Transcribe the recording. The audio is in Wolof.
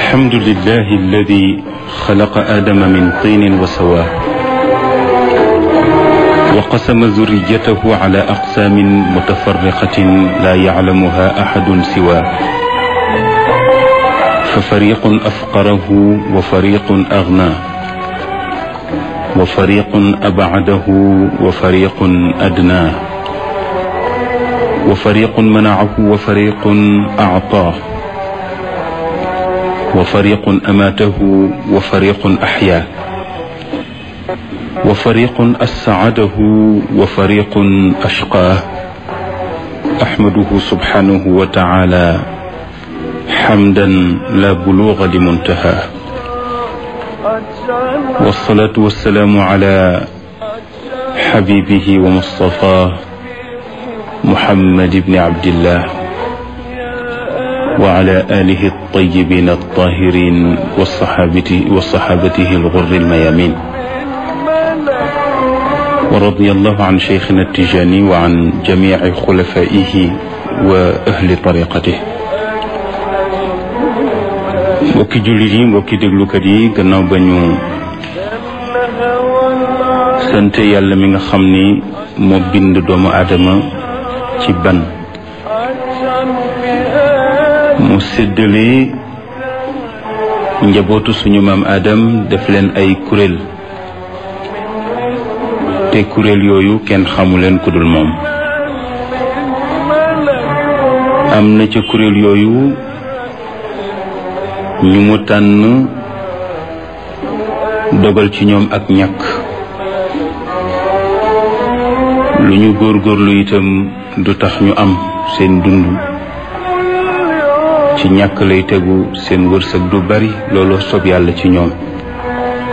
الحمد لله الذي خلق آدم من طين وسواه وقسم ذريته على أقسام متفرقة لا يعلمها أحد سواه ففريق أفقره وفريق أغناه وفريق أبعده وفريق أدناه وفريق منعه وفريق أعطاه وفريق أماته وفريق أحياه وفريق أسعده وفريق أشقاه أحمده سبحانه وتعالى حمدا لا بلوغ لمنتهاه والصلاة والسلام على حبيبه ومصطفاه محمد بن عبد الله وعلى آله الطيبين الطاهرين وصحابته الغر الميامين ورضي الله عن شيخنا التجاني وعن جميع خلفائه وأهل طريقته mbokki jullit yi mbokki déglukat yi gannaaw ba ñu sant yàlla mi nga xam ni moo bind doomu aadama ci ban mu séddale njabootu suñu maam Adam def leen ay kuréel te kuréel yooyu kenn xamu leen ku dul moom am na ca kuréel yooyu ñu mu tànn dogal ci ñoom ak ñàkk lu ñu góorgóorlu itam du tax ñu am seen dund ci ñàkk lay tegu seen wërsëg du bari looloo sob yàlla ci ñoom